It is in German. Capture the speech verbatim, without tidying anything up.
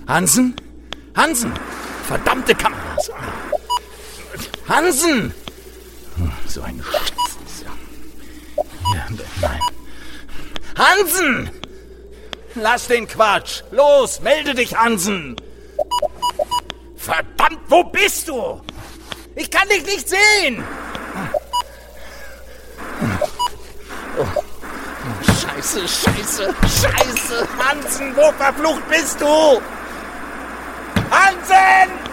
Hansen? Hansen! Verdammte Kameras! Hansen! So ein Scheiß. Ja, nein. Hansen! Lass den Quatsch! Los, melde dich, Hansen! Verdammt, wo bist du? Ich kann dich nicht sehen! Oh. Scheiße, scheiße, scheiße! Hansen, wo verflucht bist du? Hansen!